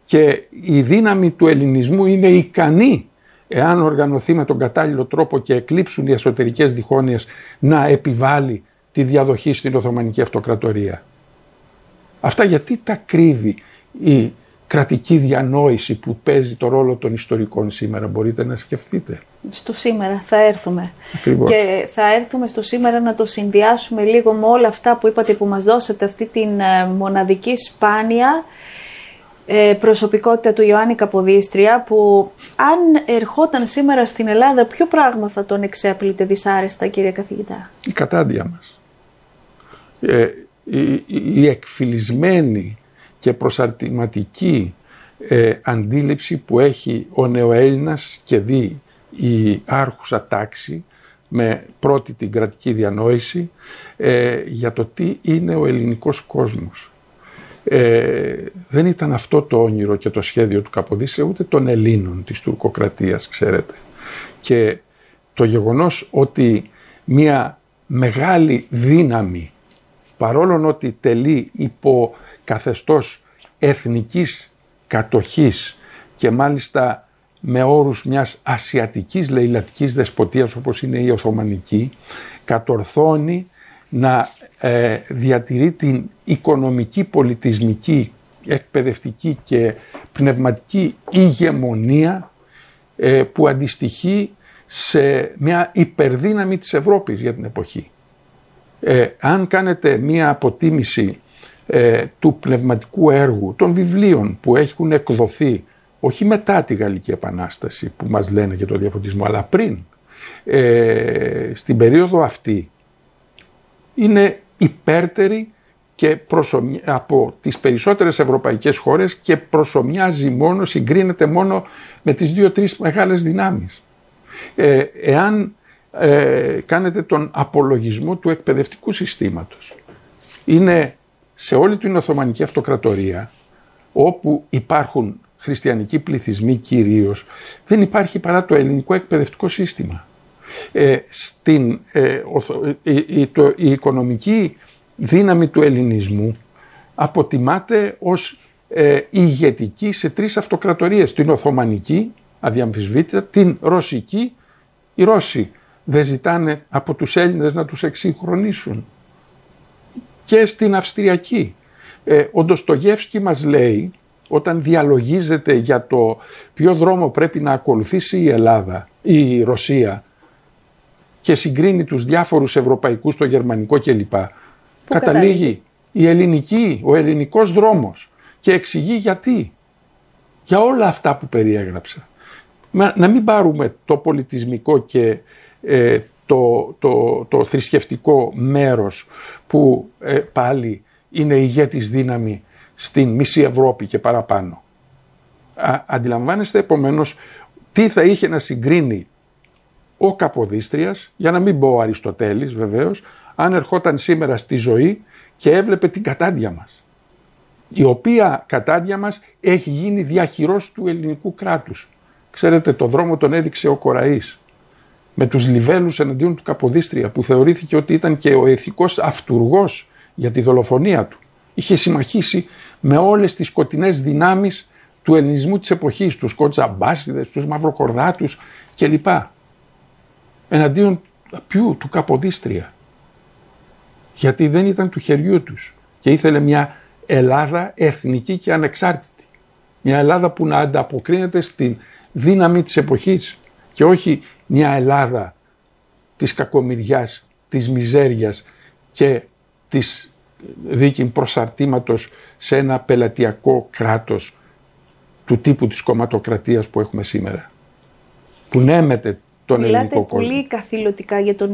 και η δύναμη του ελληνισμού είναι ικανή, εάν οργανωθεί με τον κατάλληλο τρόπο και εκλείψουν οι εσωτερικές διχόνοιες, να επιβάλλει τη διαδοχή στην Οθωμανική Αυτοκρατορία. Αυτά γιατί τα κρύβει η κρατική διανόηση που παίζει το ρόλο των ιστορικών σήμερα? Μπορείτε να σκεφτείτε. Στο σήμερα θα έρθουμε. Ακριβώς. Και θα έρθουμε στο σήμερα να το συνδυάσουμε λίγο με όλα αυτά που είπατε, που μας δώσατε αυτή την μοναδική σπάνια προσωπικότητα του Ιωάννη Καποδίστρια, που αν ερχόταν σήμερα στην Ελλάδα, ποιο πράγμα θα τον εξέπλητε δυσάρεστα, κύριε καθηγητά? Η κατάντια μας. Η εκφυλισμένη και προσαρτηματική αντίληψη που έχει ο νεοέλληνας και δει η άρχουσα τάξη, με πρώτη την κρατική διανόηση, για το τι είναι ο ελληνικός κόσμος. Δεν ήταν αυτό το όνειρο και το σχέδιο του Καποδίστρια, ούτε των Ελλήνων της τουρκοκρατίας, ξέρετε. Και το γεγονός ότι μια μεγάλη δύναμη, παρόλο ότι τελεί υπό καθεστώς εθνικής κατοχής και μάλιστα με όρους μιας ασιατικής λαιλατικής δεσποτείας όπως είναι η Οθωμανική, κατορθώνει να διατηρεί την οικονομική, πολιτισμική, εκπαιδευτική και πνευματική ηγεμονία που αντιστοιχεί σε μια υπερδύναμη της Ευρώπης για την εποχή. Αν κάνετε μια αποτίμηση του πνευματικού έργου, των βιβλίων που έχουν εκδοθεί όχι μετά τη Γαλλική Επανάσταση που μας λένε για το διαφωτισμό, αλλά πριν, στην περίοδο αυτή, είναι υπέρτερη και από τις περισσότερες ευρωπαϊκές χώρες και προσομοιάζει μόνο, συγκρίνεται μόνο με τις 2-3 μεγάλες δυνάμεις. Εάν κάνετε τον απολογισμό του εκπαιδευτικού συστήματος, είναι σε όλη την Οθωμανική Αυτοκρατορία, όπου υπάρχουν χριστιανικοί πληθυσμοί κυρίως, δεν υπάρχει παρά το ελληνικό εκπαιδευτικό σύστημα. Η οικονομική δύναμη του ελληνισμού αποτιμάται ως ηγετική σε 3 αυτοκρατορίες. Την Οθωμανική, αδιαμφισβήτητα, την Ρωσική. Οι Ρώσοι δεν ζητάνε από τους Έλληνες να τους εξυγχρονίσουν. Και στην Αυστριακή. Ο Ντοστογεύσκι μας λέει, όταν διαλογίζεται για το ποιο δρόμο πρέπει να ακολουθήσει η Ελλάδα, η Ρωσία, και συγκρίνει τους διάφορους ευρωπαϊκούς, το γερμανικό κλπ. Καταλήγει η ελληνική, ο ελληνικός δρόμος, και εξηγεί γιατί. Για όλα αυτά που περιέγραψα. Να μην πάρουμε το πολιτισμικό και το θρησκευτικό μέρος που πάλι είναι ηγέτης δύναμη στην μισή Ευρώπη και παραπάνω. Αντιλαμβάνεστε επομένως τι θα είχε να συγκρίνει ο Καποδίστριας, για να μην πω ο Αριστοτέλης βεβαίως, αν ερχόταν σήμερα στη ζωή και έβλεπε την κατάντια μας, η οποία κατάντια μας έχει γίνει διαχειρός του ελληνικού κράτους. Ξέρετε, το δρόμο τον έδειξε ο Κοραής με τους Λιβέλους εναντίον του Καποδίστρια, που θεωρήθηκε ότι ήταν και ο ηθικός αυτουργός για τη δολοφονία του. Είχε συμμαχήσει με όλες τις σκοτεινές δυνάμεις του ελληνισμού της εποχής, τους Κοτζαμπάσιδες, τους Μαυροκορδάτους κλπ. Εναντίον ποιου? Του Καποδίστρια. Γιατί δεν ήταν του χεριού τους και ήθελε μια Ελλάδα εθνική και ανεξάρτητη. Μια Ελλάδα που να ανταποκρίνεται στην δύναμη της εποχής και όχι μια Ελλάδα της κακομοιριάς, της μιζέριας και της δίκην προσαρτήματος σε ένα πελατειακό κράτος του τύπου της κομματοκρατίας που έχουμε σήμερα, που νέμεται τον ελληνικό κόσμο. Μιλάτε πολύ καθηλωτικά για τον